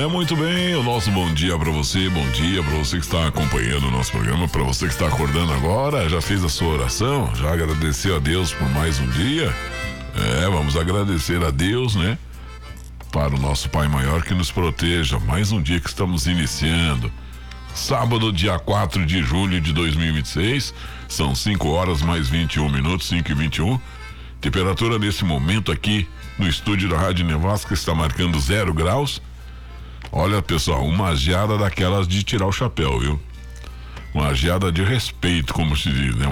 Muito bem, o nosso bom dia pra você que está acompanhando o nosso programa, pra você que está acordando agora, já fez a sua oração, já agradeceu a Deus por mais um dia? Vamos agradecer a Deus, né? Para o nosso Pai Maior que nos proteja, mais um dia que estamos iniciando. Sábado, dia 4 de julho de 2026, são 5 horas mais 21 minutos, 5h21. Temperatura nesse momento aqui no estúdio da Rádio Nevasca está marcando 0 graus. Olha, pessoal, uma geada daquelas de tirar o chapéu, viu? Uma geada de respeito, como se diz, né?